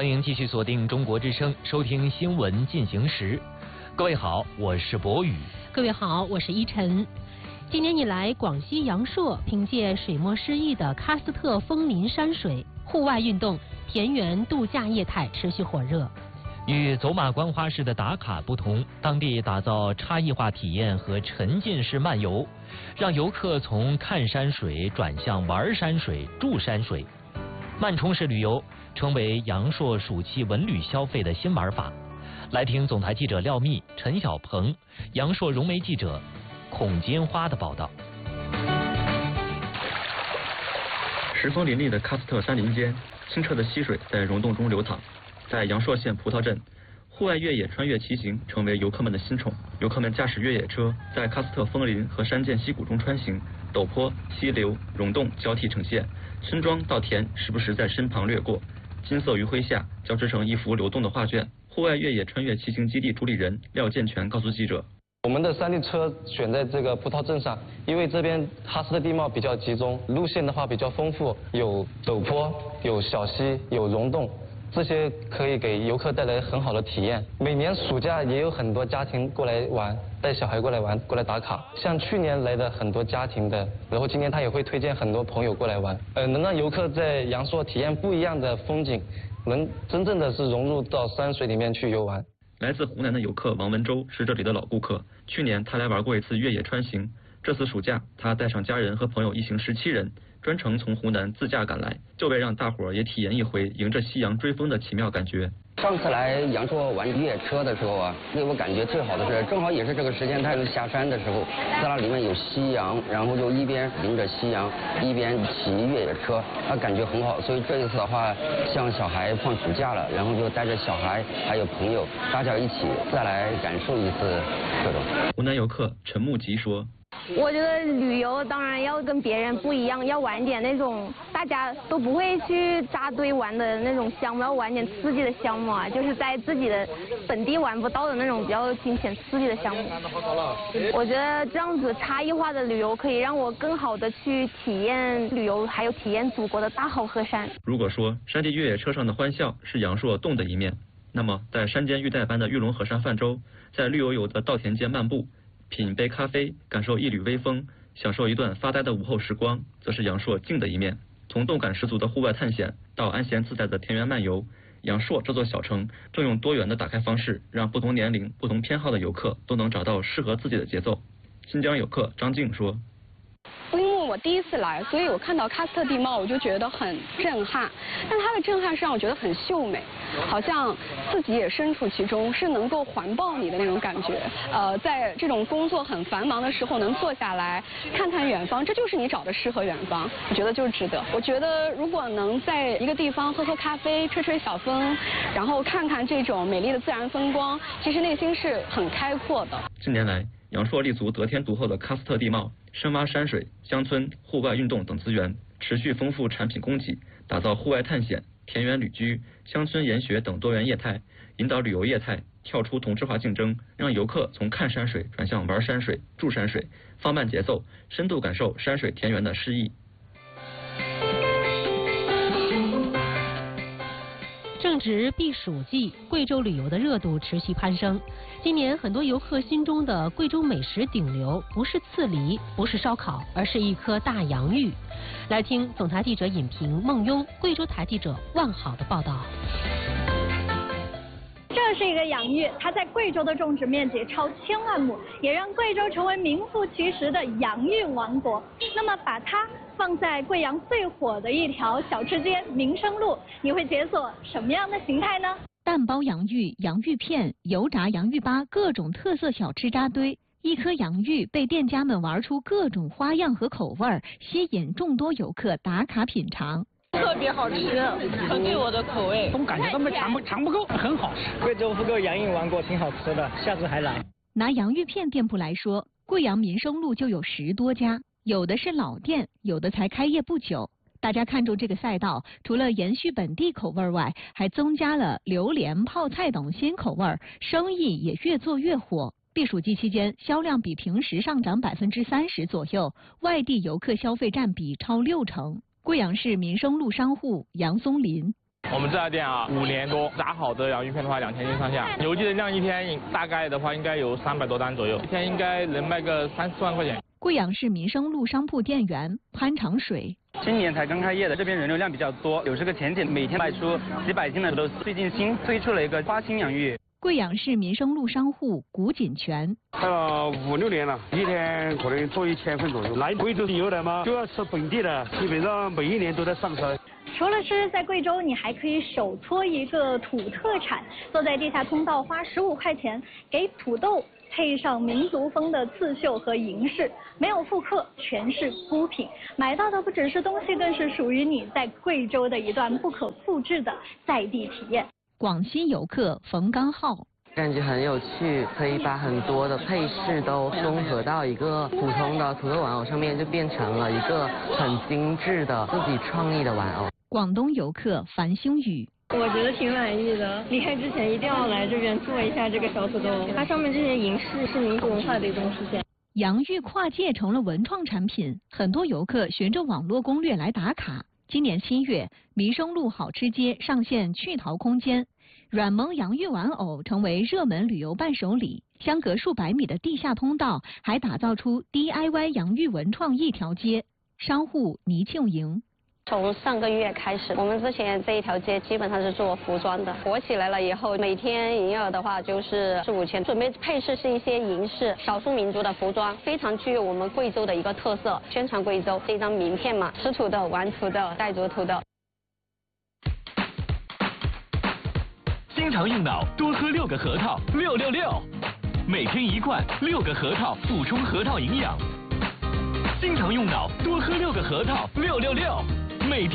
欢迎继续锁定中国之声，收听新闻进行时。各位好，我是博宇。 各位好，我是依晨。今年以来，广西阳朔凭借水墨诗意的喀斯特枫林山水、户外运动、田园度假业态持续火热。 与走马观花式的打卡不同，当地打造差异化体验和沉浸式漫游，让游客从看山水转向玩山水、住山水。慢充式旅游成为阳朔暑期文旅消费的新玩法。来听总台记者廖密、陈小鹏、阳朔融媒记者孔金花的报道。 十峰林立的喀斯特山林间，清澈的溪水在溶洞中流淌。在阳朔县葡萄镇，户外越野穿越骑行成为游客们的新宠。游客们驾驶越野车在喀斯特枫林和山涧溪谷中穿行，陡坡、溪流、溶洞交替呈现，村庄稻田时不时在身旁掠过，金色余晖下交织成一幅流动的画卷。户外越野穿越骑行基地主理人廖建全告诉记者， 我们的山地车选在这个葡萄镇上，因为这边喀斯特地貌比较集中，路线的话比较丰富，有陡坡，有小溪，有溶洞，这些可以给游客带来很好的体验。每年暑假也有很多家庭过来玩，带小孩过来玩，过来打卡。像去年来的很多家庭的，然后今年他也会推荐很多朋友过来玩，能让游客在阳朔体验不一样的风景，能真正的是融入到山水里面去游玩。 来自湖南的游客王文洲是这里的老顾客，去年他来玩过一次越野穿行，这次暑假他带上家人和朋友一行17人，专程从湖南自驾赶来，就为让大伙儿也体验一回迎着夕阳追风的奇妙感觉。 上次来阳朔玩越野车的时候啊，给我感觉最好的是，正好也是这个时间，太阳下山的时候，在那里面有夕阳，然后就一边迎着夕阳，一边骑越野车，感觉很好。所以这一次的话，像小孩放暑假了，然后就带着小孩还有朋友，大家一起再来感受一次这种。 湖南游客陈木吉说， 我觉得旅游当然要跟别人不一样，要玩点那种大家都不会去扎堆玩的那种项目，要玩点刺激的项目啊，就是在自己的本地玩不到的那种比较惊险刺激的项目。我觉得这样子差异化的旅游可以让我更好的去体验旅游，还有体验祖国的大好河山。 如果说山地越野车上的欢笑是阳朔动的一面，那么在山间玉带般的玉龙河上泛舟，在绿油油的稻田间漫步，品杯咖啡，感受一缕微风，享受一段发呆的午后时光，则是阳朔静的一面。从动感十足的户外探险到安闲自在的田园漫游，阳朔这座小城正用多元的打开方式，让不同年龄、不同偏好的游客都能找到适合自己的节奏。新疆游客张静说， 因为我第一次来，所以我看到喀斯特地貌，我就觉得很震撼。但它的震撼是让我觉得很秀美，好像自己也身处其中，是能够环抱你的那种感觉。在这种工作很繁忙的时候，能坐下来看看远方，这就是你找的诗和远方。我觉得就是值得。我觉得如果能在一个地方喝喝咖啡、吹吹小风，然后看看这种美丽的自然风光，其实内心是很开阔的。 近年来，阳朔立足得天独厚的喀斯特地貌，深挖山水、乡村、户外运动等资源，持续丰富产品供给，打造户外探险、田园旅居、乡村研学等多元业态，引导旅游业态跳出同质化竞争，让游客从看山水转向玩山水、住山水，放慢节奏，深度感受山水田园的诗意。 正值避暑季，贵州旅游的热度持续攀升。今年很多游客心中的贵州美食顶流，不是刺梨，不是烧烤，而是一颗大洋芋。来听总台记者尹平、孟庸、贵州台记者万好的报道。 这是一个洋芋，它在贵州的种植面积超1000万亩，也让贵州成为名副其实的洋芋王国。那么把它放在贵阳最火的一条小吃街民生路，你会解锁什么样的形态呢？ 蛋包洋芋、洋芋片、油炸洋芋粑，各种特色小吃扎堆。一颗洋芋被店家们玩出各种花样和口味，吸引众多游客打卡品尝。 特别好吃，很对我的口味。 总感觉他们尝不够，很好吃。 贵州复购洋芋王国挺好吃的，下次还来。 拿洋芋片店铺来说，贵阳民生路就有10多家，有的是老店，有的才开业不久。大家看中这个赛道，除了延续本地口味外，还增加了榴莲、泡菜等新口味，生意也越做越火。避暑季期间，销量比平时上涨30%左右，外地游客消费占比超60%。贵阳市民生路商户杨松林， 我们这家店啊，5年多，炸好的洋芋片的话2000斤上下，邮寄的量一天大概的话应该有300多单左右，一天应该能卖个3、4万块钱。 贵阳市民生路商铺店员潘长水。 今年才刚开业的，这边人流量比较多，有这个前景，每天卖出几百斤的都是。最近新推出了一个花心洋芋。 贵阳市民生路商户古锦全， 开了5、6年了，一天可能做1000份左右。来贵州旅游的嘛，就要吃本地的，基本上每一年都在上车。 除了吃，在贵州你还可以手搓一个土特产，坐在地下通道花15块钱，给土豆配上民族风的刺绣和银饰，没有复刻，全是孤品。买到的不只是东西，更是属于你在贵州的一段不可复制的在地体验。 广西游客冯刚浩， 感觉很有趣，可以把很多的配饰都综合到一个普通的土豆玩偶上面，就变成了一个很精致的自己创意的玩偶。 广东游客樊星宇， 我觉得挺满意的，离开之前一定要来这边做一下这个小土豆，它上面这些银饰是民族文化的一种体现。 洋芋跨界成了文创产品，很多游客循着网络攻略来打卡。今年7月，民生路好吃街上线趣淘空间，软萌洋芋玩偶成为热门旅游伴手礼。相隔数百米的地下通道还打造出 DIY 洋芋文创一条街。商户倪庆莹。 从上个月开始，我们之前这一条街基本上是做服装的，火起来了以后，每天营业额的话就是4、5千。准备配饰是一些银饰，少数民族的服装，非常具有我们贵州的一个特色，宣传贵州。这张名片嘛，吃土豆、玩土豆、带着土豆。 经常用脑，多喝6个核桃，666，每天1罐，6个核桃补充核桃营养。经常用脑，多喝6个核桃，666，每天。